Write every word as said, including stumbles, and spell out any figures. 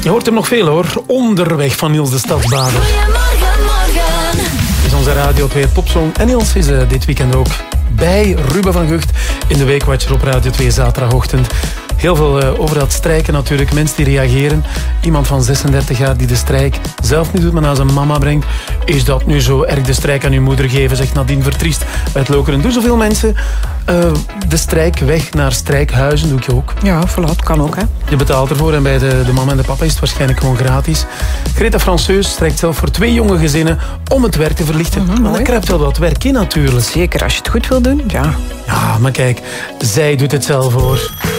Je hoort hem nog veel hoor. Onderweg van Niels de Stadsbader. Goedemorgen, morgen. Is onze Radio twee popsong. En Niels is uh, dit weekend ook bij Ruben van Gucht in de Weekwatcher op Radio twee zaterdagochtend. Heel veel uh, over dat strijken natuurlijk. Mensen die reageren. Iemand van zesendertig jaar die de strijk zelf niet doet, maar naar zijn mama brengt. Is dat nu zo erg de strijk aan uw moeder geven? Zegt Nadine Vertriest uit Lokeren. Doen zoveel mensen uh, de strijk weg naar strijkhuizen? Doe ik ook. Ja, voilà, het kan ook, hè. Je betaalt ervoor en bij de, de mama en de papa is het waarschijnlijk gewoon gratis. Greta Franseus strijkt zelf voor twee jonge gezinnen om het werk te verlichten. Mm-hmm, maar dat kruipt wel wat werk in natuurlijk. Zeker, als je het goed wil doen, ja. Ja, maar kijk, zij doet het zelf hoor.